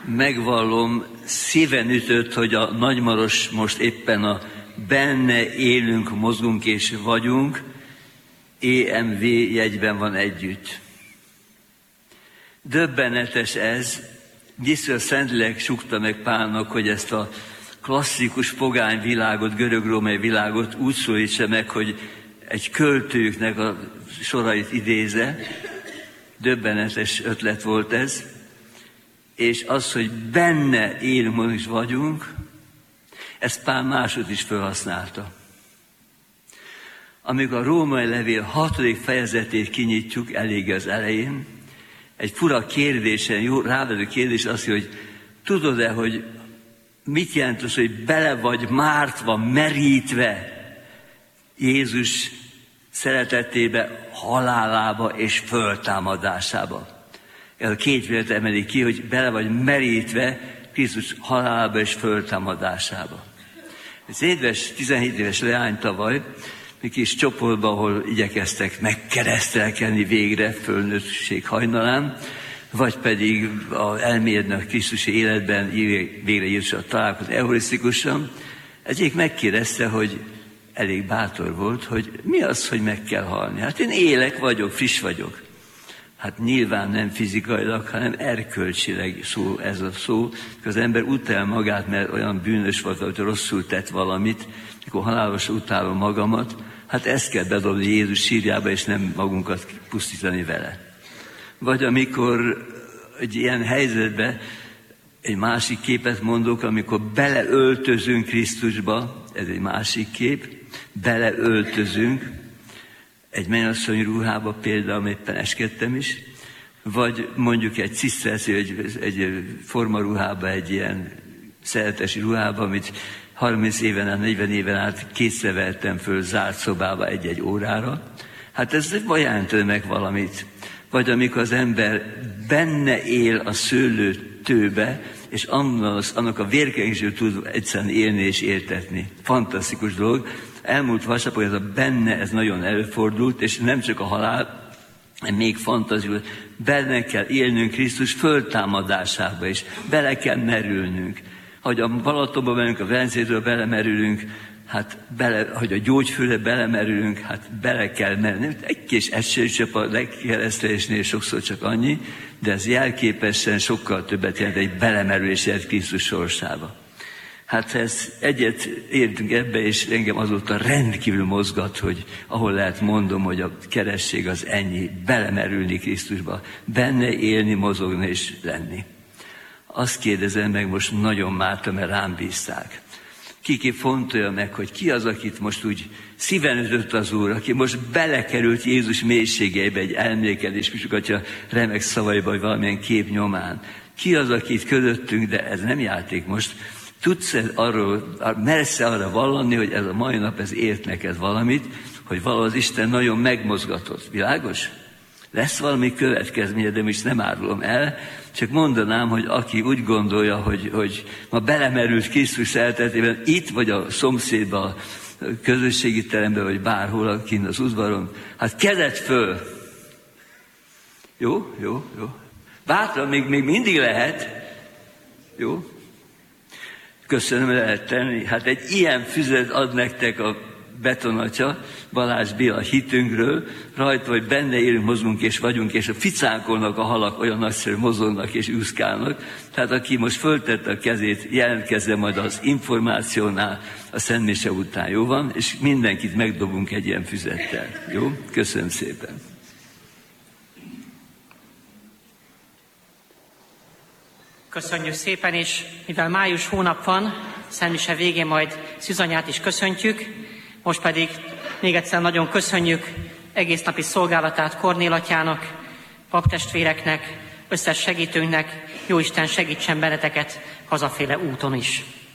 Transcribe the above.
megvallom, szíven ütött, hogy a Nagymaros most éppen a benne élünk, mozgunk és vagyunk, EMV jegyben van együtt. Döbbenetes ez, biztos Szentlélek sukta meg Pálnak, hogy ezt a klasszikus pogány világot, görög-római világot úgy szólítsa meg, hogy egy költőknek a sorait idéze. Döbbenetes ötlet volt ez. És az, hogy benne élünk is vagyunk, ezt Pál másod is felhasználta. Amikor a római levél 6. fejezetét kinyitjuk, elég az elején, egy fura kérdésen, jó rávedő kérdés az, hogy tudod-e, hogy mit jelent az, hogy bele vagy mártva, merítve Jézus szeretetébe, halálába és föltámadásába. Ez a két vélet emeli ki, hogy bele vagy merítve Krisztus halálába és föltámadásába. Ez 17 éves leány tavaly, mi kis csoportban, ahol igyekeztek megkeresztelkedni végre fölnőttség hajnalán, vagy pedig elmélyedni a Krisztusi életben, végre Jézusra találkozni eurisztikusan. Egyik megkérdezte, hogy elég bátor volt, hogy mi az, hogy meg kell halni. Hát én élek vagyok, friss vagyok. Hát nyilván nem fizikailag, hanem erkölcsileg szó ez a szó. Az ember utál magát, mert olyan bűnös volt, hogy rosszul tett valamit, mikor halálos utálom magamat, hát ezt kell bedobni Jézus sírjába, és nem magunkat pusztítani vele. Vagy amikor egy ilyen helyzetben egy másik képet mondok, amikor beleöltözünk Krisztusba, ez egy másik kép, beleöltözünk, egy mennyasszony ruhába például éppen eskedtem is, vagy mondjuk egy ciszterci, egy formaruhába, egy ilyen szeretesi ruhába, amit 30 éven át, 40 éven át kétszer vettem föl zárt szobába egy-egy órára. Hát ez jelentene meg valamit. Vagy amikor az ember benne él a szőlőtőbe, és annak a vérkeringésről tud egyszerűen élni és értetni. Fantasztikus dolog. Elmúlt vasárnap, ez a benne, ez nagyon előfordult, és nem csak a halál, még fantasztikus, benne kell élnünk Krisztus föltámadásába, és bele kell merülnünk. Hogy a Balatonba megyünk, a Velencétől belemerülünk, hát hogy a Gyógyfőre belemerülünk, hát bele kell merülni. Egy kis esőcsöp a legkeresztelésnél sokszor csak annyi, de ez jelképesen sokkal többet jelent egy belemerülésért Krisztus sorsába. Hát ez egyet értünk ebbe, és engem azóta rendkívül mozgat, hogy ahol lehet mondom, hogy a keresztség az ennyi, belemerülni Krisztusba, benne élni, mozogni és lenni. Azt kérdezem meg most nagyon márta, mert rám bízták. Ki fontolja meg, hogy ki az, akit most úgy szíven ütött az Úr, aki most belekerült Jézus mélységeibe egy elmélkedés, és atya remek szavaiba, vagy valamilyen kép nyomán. Ki az, akit közöttünk, de ez nem játék most. Tudsz arról, mersz arra vallani, hogy ez a mai nap ez ért neked valamit, hogy valahogy az Isten nagyon megmozgatott. Világos? Lesz valami következménye, de most nem árulom el, csak mondanám, hogy aki úgy gondolja, hogy ma belemerült Krisztus szeretetében, itt vagy a szomszédban, a közösségi teremben, vagy bárhol, kint az udvaron, hát kezed föl! Jó? Bátran, még mindig lehet. Jó? Köszönöm, lehet tenni. Hát egy ilyen füzet ad nektek a betonatya, Balázs Béla hitünkről, rajta, hogy benne élünk, mozgunk és vagyunk, és a ficánkolnak a halak olyan nagyszerű mozognak és úszkálnak. Tehát aki most föltette a kezét, jelentkezze majd az információnál a szentmise után, jó van? És mindenkit megdobunk egy ilyen füzettel, jó? Köszönöm szépen. Köszönjük szépen, és mivel május hónap van, szentmise végén majd Szűzanyát is köszöntjük, most pedig még egyszer nagyon köszönjük egész napi szolgálatát Kornél atyának, paptestvéreknek, összes segítőnknek, Jóisten segítsen benneteket hazaféle úton is.